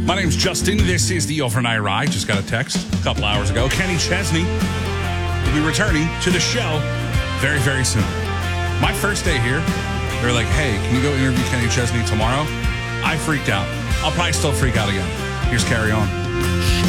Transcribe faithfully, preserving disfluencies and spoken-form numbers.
My name's Justin. This is the Overnight Ride. Just got a text a couple hours ago. Kenny Chesney will be returning to the show very, very soon. My first day here, they were like, hey, can you go interview Kenny Chesney tomorrow? I freaked out. I'll probably still freak out again. Here's Carry On.